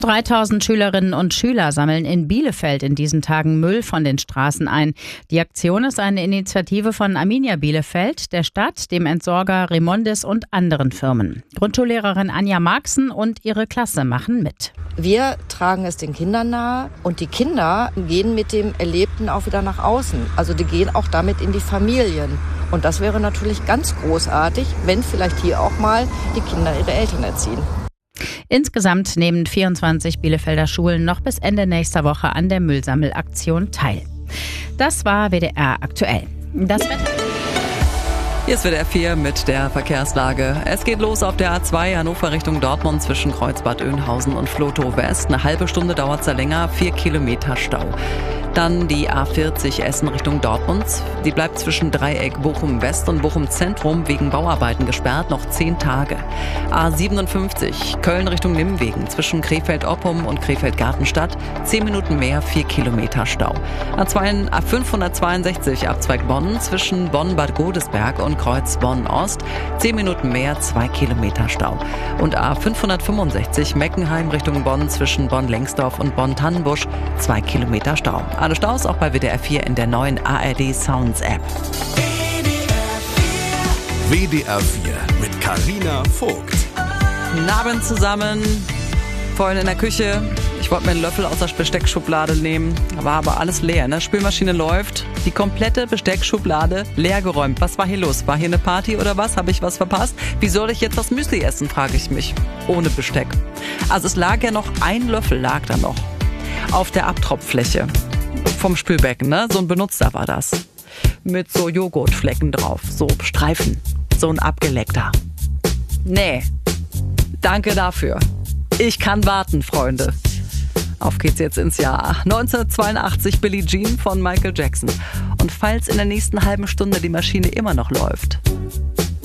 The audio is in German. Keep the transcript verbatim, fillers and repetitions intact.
dreitausend Schülerinnen und Schüler sammeln in Bielefeld in diesen Tagen Müll von den Straßen ein. Die Aktion ist eine Initiative von Arminia Bielefeld, der Stadt, dem Entsorger Remondis und anderen Firmen. Grundschullehrerin Anja Marxen und ihre Klasse machen mit. Wir tragen es den Kindern nahe und die Kinder gehen mit dem Erlebten auch wieder nach außen. Also die gehen auch damit in die Familien. Und das wäre natürlich ganz großartig, wenn vielleicht hier auch mal die Kinder ihre Eltern erziehen. Insgesamt nehmen vierundzwanzig Bielefelder Schulen noch bis Ende nächster Woche an der Müllsammelaktion teil. Das war W D R aktuell. Das Wetter. Hier ist W D R vier mit der Verkehrslage. Es geht los auf der A zwei Hannover Richtung Dortmund zwischen Kreuzbad Oeynhausen und Flotow West. Eine halbe Stunde dauert es da länger, vier Kilometer Stau. Dann die A vierzig Essen Richtung Dortmund. Die bleibt zwischen Dreieck Bochum West und Bochum Zentrum wegen Bauarbeiten gesperrt, noch zehn Tage. A siebenundfünfzig Köln Richtung Nimwegen zwischen Krefeld-Oppum und Krefeld-Gartenstadt. zehn Minuten mehr, vier Kilometer Stau. A fünfhundertzweiundsechzig Abzweig Bonn zwischen Bonn-Bad Godesberg und Kreuz Bonn-Ost. zehn Minuten mehr, zwei Kilometer Stau. Und A fünfhundertfünfundsechzig Meckenheim Richtung Bonn zwischen Bonn-Lengsdorf und Bonn-Tannenbusch. zwei Kilometer Stau. Alle Staus auch bei W D R vier in der neuen A R D Sounds App. W D R vier mit Carina Vogt. Guten Abend zusammen. Vorhin in der Küche. Ich wollte mir einen Löffel aus der Besteckschublade nehmen. War aber alles leer. Ne? Spülmaschine läuft. Die komplette Besteckschublade leer geräumt. Was war hier los? War hier eine Party oder was? Habe ich was verpasst? Wie soll ich jetzt das Müsli essen, frage ich mich. Ohne Besteck. Also es lag ja noch, ein Löffel lag da noch. Auf der Abtropffläche. Vom Spülbecken, ne? So ein Benutzer war das. Mit so Joghurtflecken drauf. So Streifen. So ein abgeleckter. Nee. Danke dafür. Ich kann warten, Freunde. Auf geht's jetzt ins Jahr neunzehnhundertzweiundachtzig, Billie Jean von Michael Jackson. Und falls in der nächsten halben Stunde die Maschine immer noch läuft,